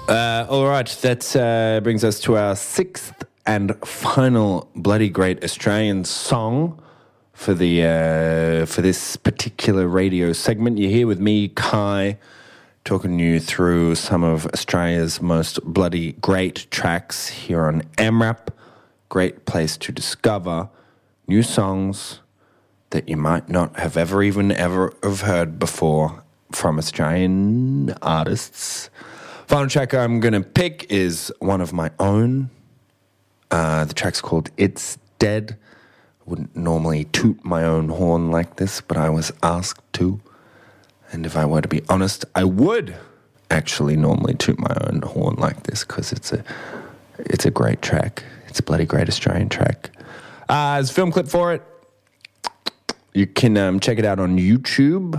All right, that brings us to our sixth and final bloody great Australian song for this particular radio segment. You're here with me, Kai, talking you through some of Australia's most bloody great tracks here on AMRAP. Great place to discover new songs that you might not have ever have heard before from Australian artists. Final track I'm going to pick is one of my own. The track's called It's Dead. I wouldn't normally toot my own horn like this, but I was asked to. And if I were to be honest, I would actually normally toot my own horn like this because it's a great track. It's a bloody great Australian track. There's a film clip for it. You can check it out on YouTube.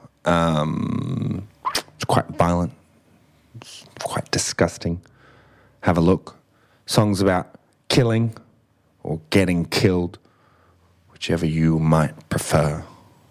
It's quite violent. It's quite disgusting. Have a look. Songs about killing or getting killed, whichever you might prefer.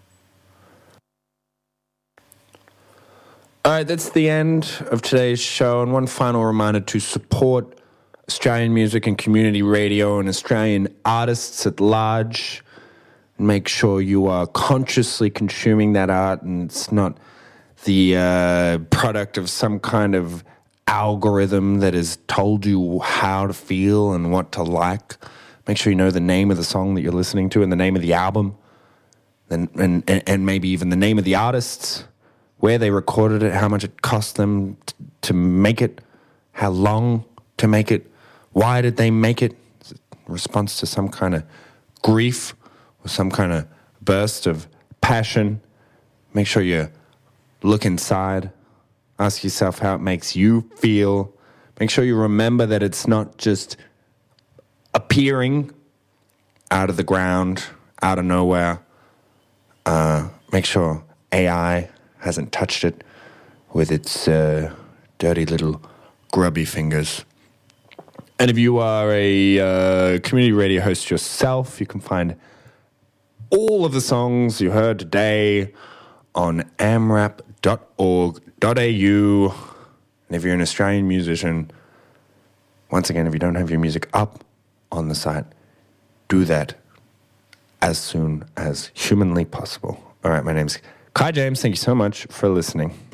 All right, that's the end of today's show. And one final reminder to support Australian music and community radio and Australian artists at large. Make sure you are consciously consuming that art and it's not the product of some kind of algorithm that has told you how to feel and what to like. Make sure you know the name of the song that you're listening to and the name of the album and maybe even the name of the artists, where they recorded it, how much it cost them to make it, how long to make it, why did they make it, in response to some kind of grief or some kind of burst of passion. Make sure you look inside. Ask yourself how it makes you feel. Make sure you remember that it's not just appearing out of the ground, out of nowhere. Make sure AI hasn't touched it with its dirty little grubby fingers. And if you are a community radio host yourself, you can find all of the songs you heard today on amrap.org.au. And if you're an Australian musician, once again, if you don't have your music up on the site, do that as soon as humanly possible. All right, my name's Kai James. Thank you so much for listening.